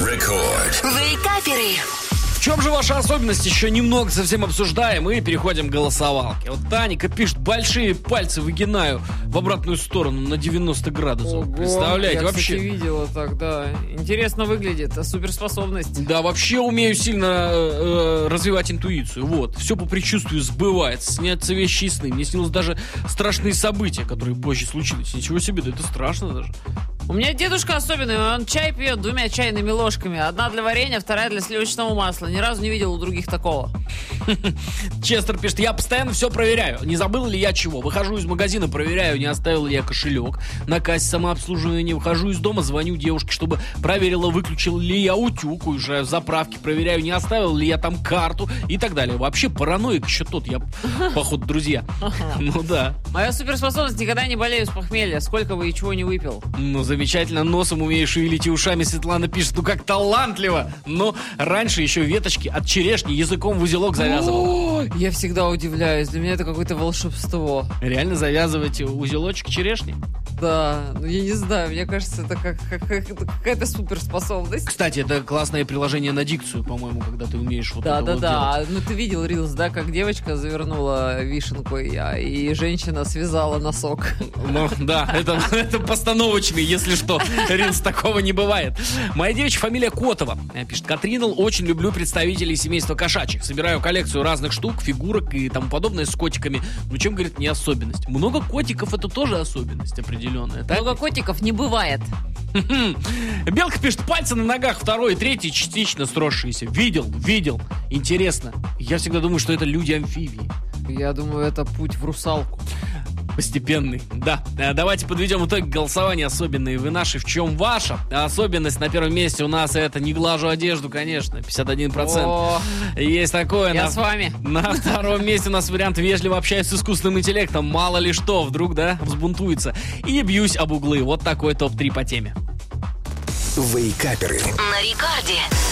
Рекорд. Вейкаперы. В чем же ваша особенность? Еще немного совсем обсуждаем и переходим к голосовалке. Вот Таника пишет: большие пальцы выгинаю в обратную сторону на 90 градусов. Ого, Представляете, я, вообще. кстати, видела так, да. Интересно выглядит, суперспособность. Да, вообще умею сильно развивать интуицию. Вот, все по предчувствию сбывается. Снятся вещи и сны. Мне снилось даже страшные события, которые позже случились. Ничего себе, да это страшно даже. У меня дедушка особенный, он чай пьет 2 чайными ложками. Одна для варенья, вторая для сливочного масла. Ни разу не видел у других такого. Честер пишет: я постоянно все проверяю. Не забыл ли я чего? Выхожу из магазина, проверяю, не оставил ли я кошелек на кассе самообслуживания. Выхожу из дома, звоню девушке, чтобы проверила, выключил ли я утюг. Уезжаю в заправке, проверяю, не оставил ли я там карту и так далее. Вообще параноик еще тот, я, походу, друзья. Ну да. Моя суперспособность: никогда не болею с похмелья, сколько бы и чего не выпил. Ну, замечательно, носом умеешь шевелить и ушами. Светлана пишет: ну как талантливо. Но раньше еще веточки от черешни языком в узелок завязывал. О, я всегда удивляюсь, для меня это какое-то волшебство. Реально завязывать узелочек черешни? Да, ну я не знаю, мне кажется, это какая-то суперспособность. Кстати, это классное приложение на дикцию, по-моему, когда ты умеешь вот это вот делать. Да. Ну ты видел рилс, да, как девочка завернула вишенку, и женщина связала носок. Ну, да, это постановочный, если что. Рилс, такого не бывает. Моя девичья фамилия Котова. Пишет: Катринал, очень люблю представителей семейства кошачьих. Собираю коллекцию разных штук, фигурок и тому подобное с котиками. Ну, чем, говорит, не особенность? Много котиков — это тоже особенность определенная, так? Много котиков не бывает. Белка пишет: пальцы на ногах, второй и третий частично сросшиеся. Видел. Интересно. Я всегда думаю, что это люди-амфибии. Я думаю, это путь в русалку. Постепенный, да. Давайте подведем итоги голосования. Особенные вы наши, в чем ваша? Особенность на первом месте у нас — это не глажу одежду, конечно, 51%. О, Есть такое. я с вами. На втором месте у нас вариант: вежливо общаюсь с искусственным интеллектом. Мало ли что, вдруг, да, взбунтуется. И бьюсь об углы. Вот такой топ-3 по теме. Вейкаперы. На рекорде.